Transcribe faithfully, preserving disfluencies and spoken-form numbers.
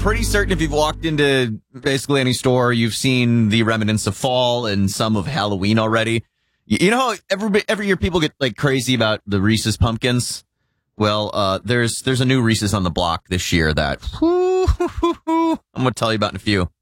pretty certain if you've walked into basically any store, you've seen the remnants of fall and some of Halloween already. You, you know how every, every year people get like crazy about the Reese's pumpkins? Well, uh, there's there's a new Reese's on the block this year that whoo, hoo, hoo, hoo, I'm going to tell you about in a few.